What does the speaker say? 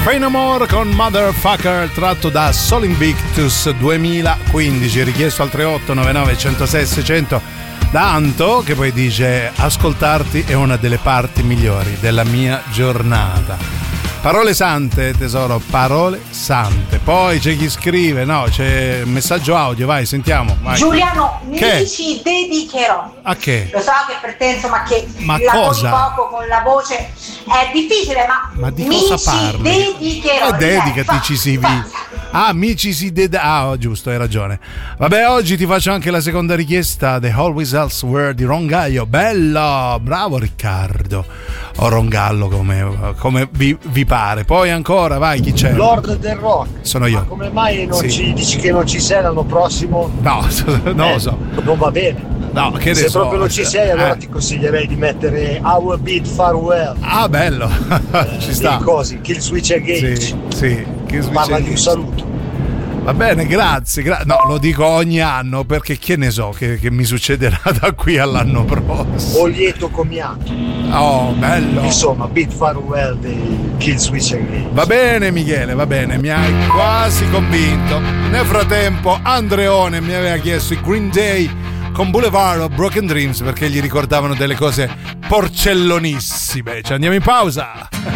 Fai No More con Motherfucker, tratto da Soul Invictus 2015, richiesto al 3899 106 600 da Anto, che poi dice: ascoltarti è una delle parti migliori della mia giornata. Parole sante, tesoro, parole sante. Poi c'è chi scrive, no, c'è un messaggio audio, vai, sentiamo. Vai. Giuliano, mi ci dedicherò. A che? Lo so che per te, insomma, che ma lavori cosa? poco con la voce è difficile, ma di cosa parli? Dedicherò. Dedicati, ci si amici si giusto, hai ragione. Vabbè, oggi ti faccio anche la seconda richiesta, The Always Elsewhere di Rongallo. Bello, bravo Riccardo, o Rongallo come vi pare. Poi ancora, vai, chi c'è? Lord del Rock. Sono io. Ma come mai non ci dici che non ci sei l'anno prossimo? No, non lo so. Non va bene. No, che se so, proprio non ci sei, allora ti consiglierei di mettere Our Beat Farewell. Ah, bello. Ci sta. Così, Kill Switch Engage. Sì. Parla di un saluto. Va bene, grazie. No, lo dico ogni anno perché che ne so che mi succederà da qui all'anno prossimo. O lieto commiato. Oh, bello. Insomma, Beat Farewell di Kill Switch Engage. Va bene, Michele, va bene, mi hai quasi convinto. Nel frattempo, Andreone mi aveva chiesto i Green Day con Boulevard of Broken Dreams perché gli ricordavano delle cose porcellonissime. Ci andiamo in pausa.